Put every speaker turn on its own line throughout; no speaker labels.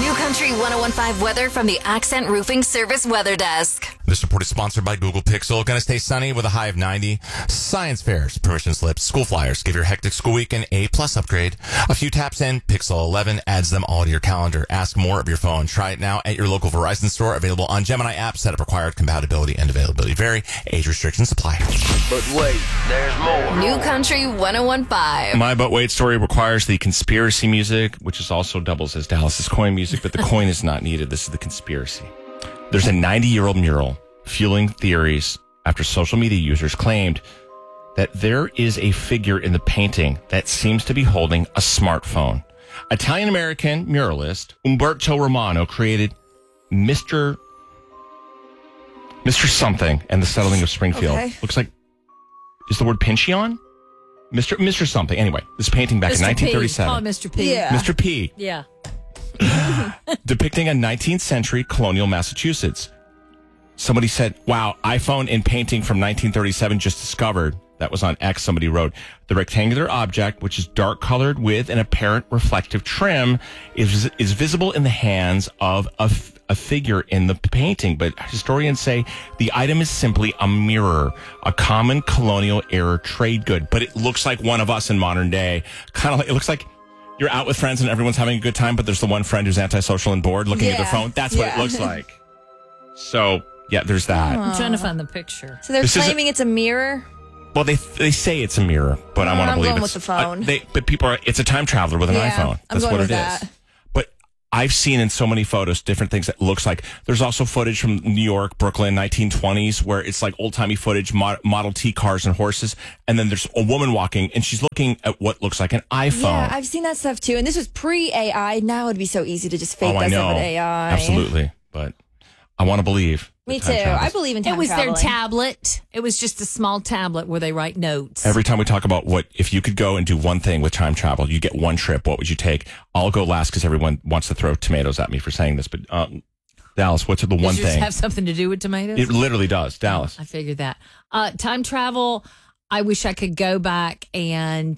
New Country 101.5 weather from the Accent Roofing Service Weather Desk.
This report is sponsored by Google Pixel. Going to stay sunny with a high of 90. Science fairs, permission slips, school flyers. Give your hectic school week an A+ upgrade. A few taps in, Pixel 11 adds them all to your calendar. Ask more of your phone. Try it now at your local Verizon store. Available on Gemini app. Setup required. Compatibility and availability vary. Age restrictions apply.
But wait, there's more.
New Country 101.5.
My But Wait story requires the conspiracy music, which is also doubles as Dallas's coin music, but the coin is not needed. This is the conspiracy. There's a 90-year-old mural fueling theories after social media users claimed that there is a figure in the painting that seems to be holding a smartphone. Italian-American muralist Umberto Romano created Mr. Something and the Settling of Springfield.
Okay.
Looks like, is the word Pinchion? Mr. Something. Anyway, this painting back in
Mr. P.
1937.
Call him Mr. P.
Yeah.
Mr. P.
Yeah.
Depicting a 19th century colonial Massachusetts. Somebody said, wow, iPhone in painting from 1937 just discovered. That was on X. Somebody wrote, the rectangular object, which is dark colored with an apparent reflective trim, is visible in the hands of a figure in the painting. But historians say the item is simply a mirror, a common colonial era trade good. But it looks like one of us in modern day. Kind of like, it looks like you're out with friends and everyone's having a good time, but there's the one friend who's antisocial and bored looking at their phone. That's what it looks like. So, yeah, there's that.
I'm trying to find the picture.
So they're
This is
claiming it's a mirror?
Well, they say it's a mirror, but I want to
I'm
believe
going
it's
with the phone.
but people are. It's a time traveler with an iPhone.
I'm
That's
going
what
with
it
that.
is. But I've seen in so many photos different things that looks like. There's also footage from New York, Brooklyn, 1920s, where it's like old timey footage, Model T cars and horses, and then there's a woman walking, and she's looking at what looks like an iPhone.
Yeah, I've seen that stuff too. And this was pre-AI. Now it'd be so easy to just fake
I
that
know,
stuff with AI.
absolutely. But I want to believe.
Me
that time
too.
travels.
I believe in time
It was
traveling.
their tablet. It was just a small tablet where they write notes.
Every time we talk about what, if you could go and do one thing with time travel, you get one trip, what would you take? I'll go last because everyone wants to throw tomatoes at me for saying this. But Dallas, what's the one
Does yours
thing?
have something to do with tomatoes?
It literally does. Dallas.
I figured that. Time travel, I wish I could go back and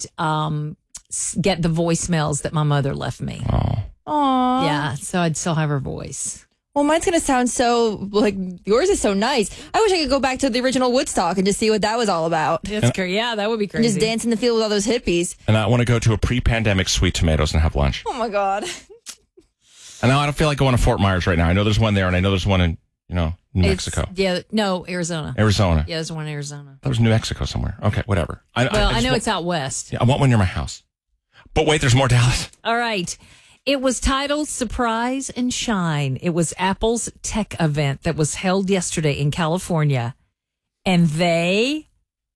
get the voicemails that my mother left me.
Aww.
Yeah, so I'd still have her voice.
Well, mine's going to sound so, like, yours is so nice. I wish I could go back to the original Woodstock and just see what that was all about.
That's crazy. Yeah, that would be
And
crazy.
just dance in the field with all those hippies.
And I want to go to a pre-pandemic Sweet Tomatoes and have lunch.
Oh, my God.
And now I don't feel like going to Fort Myers right now. I know there's one there, and I know there's one in, New Mexico.
Arizona.
Arizona.
Yeah, there's one in Arizona.
There was New Mexico somewhere. Okay, whatever.
I
just
know
want-
it's out west.
Yeah, I want one near my house. But wait, there's more, Dallas.
All right. It was titled Surprise and Shine. It was Apple's tech event that was held yesterday in California. And did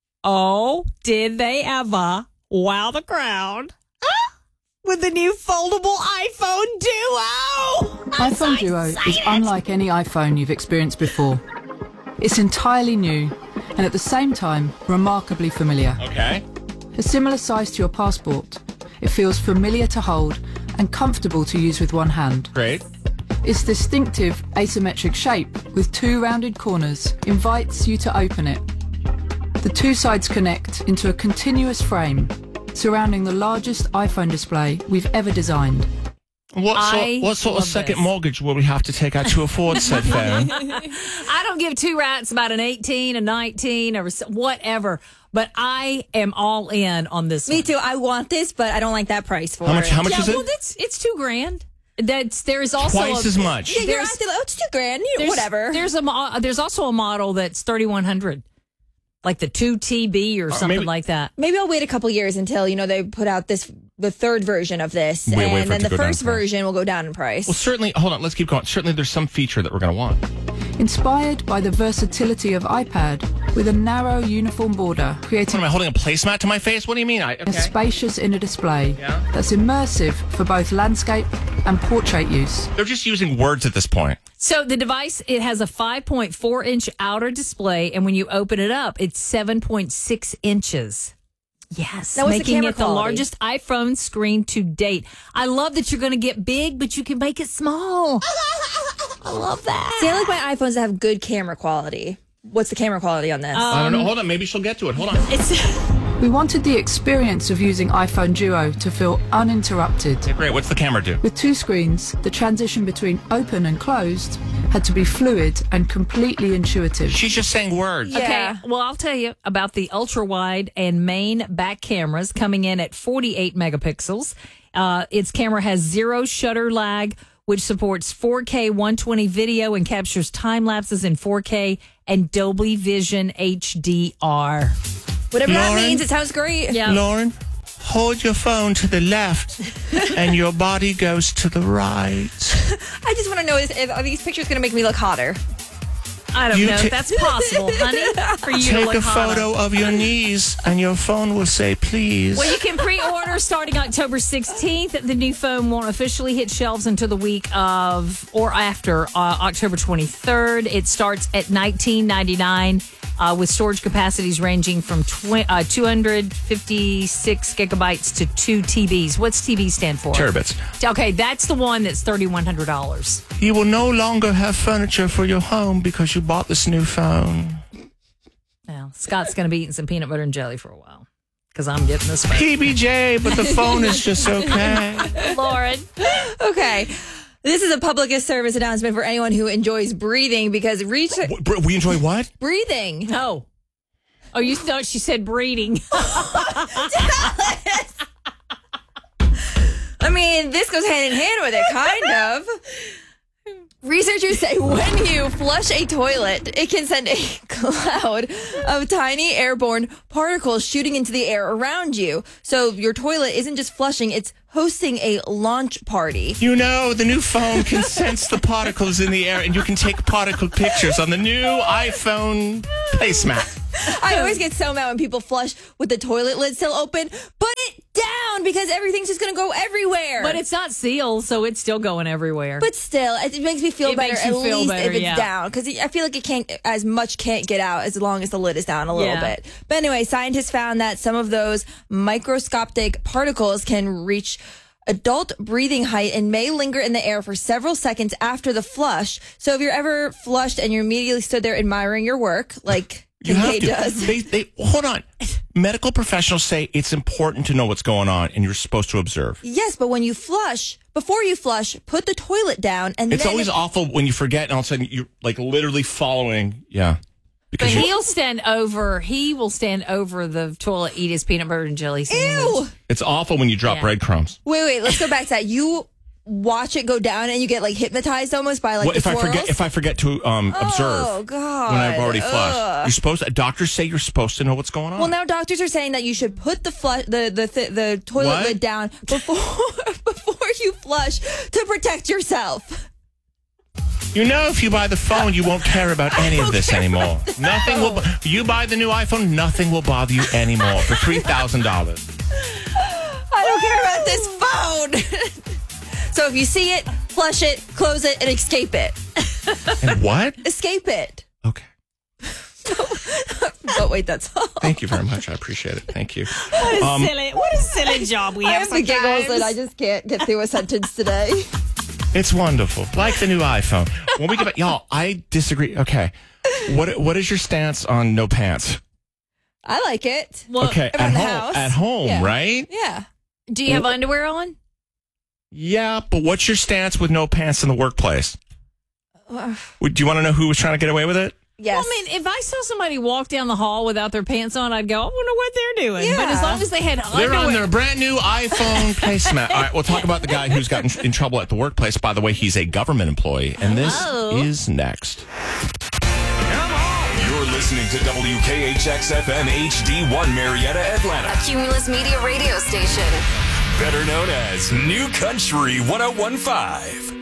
they ever wow the crowd with the new foldable iPhone Duo.
iPhone Duo is unlike any iPhone you've experienced before. It's entirely new and at the same time remarkably familiar.
Okay.
A similar size to your passport, it feels familiar to hold and comfortable to use with one hand.
Great.
Its distinctive asymmetric shape with two rounded corners invites you to open it. The two sides connect into a continuous frame surrounding the largest iPhone display we've ever designed.
What sort of second mortgage will we have to take out to afford said phone?
I don't give two rats about an 18, a 19, or whatever, but I am all in on this
Me
one.
too. I want this, but I don't like that price for
How much?
it.
How much
Yeah,
is it?
well, it's $2,000. There's also
Twice as much.
Yeah, you're
There's-
acting like, oh, it's $2,000. Whatever.
There's also a model that's $3,100, like the 2TB or something
maybe-
like that.
Maybe I'll wait a couple years until, they put out the third version of this.
Wait for
and
it
then
to
the
go down
first
in price.
version will go down in price.
Well, certainly, hold on, let's keep going. Certainly there's some feature that we're going to want.
Inspired by the versatility of iPad with a narrow uniform border,
What,
creating
am I holding a placemat to my face? What do you mean?
a spacious inner display that's immersive for both landscape and portrait use.
They're just using words at this point.
So the device, it has a 5.4-inch outer display, and when you open it up, it's 7.6 inches. Yes,
Now, what's the
making
camera
it the
quality?
largest iPhone screen to date. I love that you're going to get big, but you can make it small. I love that.
See, I like my iPhones that have good camera quality. What's the camera quality on this?
I don't know. Hold on. Maybe she'll get to it. Hold on.
It's
We wanted the experience of using iPhone Duo to feel uninterrupted.
Okay, great. What's the camera do?
With 2 screens, the transition between open and closed had to be fluid and completely intuitive.
She's just saying words.
Yeah.
Okay, well, I'll tell you about the ultra-wide and main back cameras coming in at 48 megapixels. Its camera has 0 shutter lag, which supports 4K 120 video and captures time lapses in 4K and Dolby Vision HDR.
Whatever that
Lauren?
means, it sounds great.
Yeah.
Lauren, hold your phone to the left and your body goes to the right.
I just want to know, are these pictures going to make me look hotter?
I don't
You
know
ta-
if that's possible, honey, for you to
Take
look
a
hotter.
photo of your knees and your phone will say please.
Well, you can pre-order starting October 16th. The new phone won't officially hit shelves until the week of or after October 23rd. It starts at $19.99 with storage capacities ranging from 256 gigabytes to 2 TBs. What's TB stand for?
Terabits.
Okay, that's the one that's $3,100.
You will no longer have furniture for your home because you bought this new phone.
Now, Scott's going to be eating some peanut butter and jelly for a while because I'm getting this phone.
PBJ, but the phone is just okay.
Lauren.
Okay. This is a public service announcement for anyone who enjoys breathing because
We enjoy what?
breathing.
Oh, you thought she said breeding.
I mean, this goes hand in hand with it, kind of. Researchers say when you flush a toilet, it can send a cloud of tiny airborne particles shooting into the air around you. So your toilet isn't just flushing, it's hosting a launch party.
You know, the new phone can sense the particles in the air and you can take particle pictures on the new iPhone placemat.
I always get so mad when people flush with the toilet lid still open. Put it down because everything's just going to go everywhere.
But it's not sealed, so it's still going everywhere.
But still, it makes me feel
It
better
makes you
at
feel
least
better,
if it's
yeah.
down. Because I feel like it can't get out as long as the lid is down a little
Yeah.
bit. But anyway, scientists found that some of those microscopic particles can reach adult breathing height and may linger in the air for several seconds after the flush. So if you're ever flushed and you immediately stood there admiring your work, like
You have
Kincaid
to.
does.
They hold on. Medical professionals say it's important to know what's going on and you're supposed to observe.
Yes, but when you flush, before you flush, put the toilet down and
It's
then
always awful when you forget and all of a sudden you're like literally following. Yeah.
But
Because
he will stand over the toilet, eat his peanut butter and jelly sandwich.
Ew!
it's awful when you drop
Yeah.
breadcrumbs.
Wait, let's go back to that. You watch it go down and you get like hypnotized almost by like
What
the
if I
swirls?
forget to observe
Oh, God.
when I've already flushed?
Ugh.
You're supposed to, doctors say you're supposed to know what's going on.
Well, now doctors are saying that you should put the toilet
What?
lid down before you flush to protect yourself.
You know, if you buy the phone, you won't care about any of this anymore. Nothing will. You buy the new iPhone, nothing will bother you anymore for $3,000.
I don't care about this phone. So if you see it, flush it, close it, and escape it.
And what?
Escape it.
Okay.
But wait, that's all.
Thank you very much. I appreciate it. Thank you.
What a silly job we
I
have
have the giggles and I just can't get through a sentence today.
It's wonderful. Like the new iPhone. When we get back, y'all, I disagree. Okay. What is your stance on no pants?
I like it.
Okay.
around the
At home.
house.
At home,
Yeah.
right?
Yeah.
Do you have underwear on?
Yeah, but what's your stance with no pants in the workplace? Do you want to know who was trying to get away with it?
Yes.
Well, I mean, if I saw somebody walk down the hall without their pants on, I'd go, I wonder what they're doing. But as
Yeah.
long as they had
They're
underwear.
on their brand new iPhone placemat. All right, we'll talk about the guy who's gotten in trouble at the workplace. By the way, he's a government employee, and this is next.
You're listening to WKHX-FM HD1 Marietta, Atlanta.
A Cumulus Media radio station.
Better known as New Country 101.5.